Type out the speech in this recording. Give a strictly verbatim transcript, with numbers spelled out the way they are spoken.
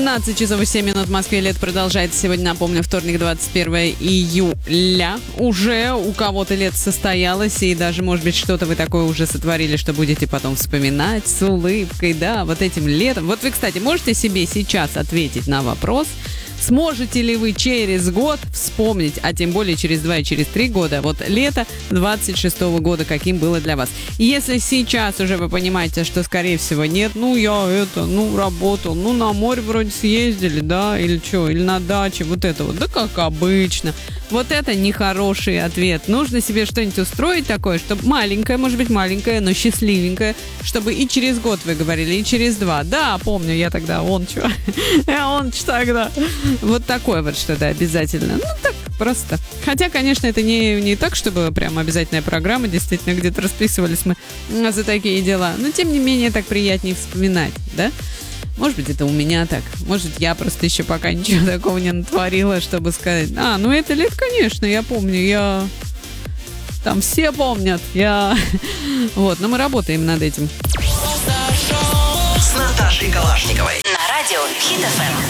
семнадцать часов и семь минут в Москве. Лето продолжается. Сегодня, напомню, вторник, двадцать первое июля. Уже у кого-то лето состоялось, и даже, может быть, что-то вы такое уже сотворили, что будете потом вспоминать с улыбкой, да, вот этим летом. Вот вы, кстати, можете себе сейчас ответить на вопрос, сможете ли вы через год вспомнить, а тем более через два и через три года, вот лето двадцать шестого года, каким было для вас. И если сейчас уже вы понимаете, что, скорее всего, нет, ну, я это, ну, работал, ну, на море вроде съездили, да, или что, или на даче, вот это вот, да как обычно. Вот это нехороший ответ. Нужно себе что-нибудь устроить такое, чтобы маленькое, может быть, маленькое, но счастливенькое, чтобы и через год вы говорили, и через два. Да, помню, я тогда, он что, он что тогда. Вот такое вот что-то обязательно. Ну, так просто. Хотя, конечно, это не, не так, чтобы прям обязательная программа. Действительно, где-то расписывались мы за такие дела. Но, тем не менее, так приятнее вспоминать, да? Может быть, это у меня так. Может, я просто еще пока ничего такого не натворила, чтобы сказать, а, ну это лет, конечно, я помню, я... Там все помнят, я... Вот, но мы работаем над этим. С Наташей Калашниковой. На радио Хит эф эм.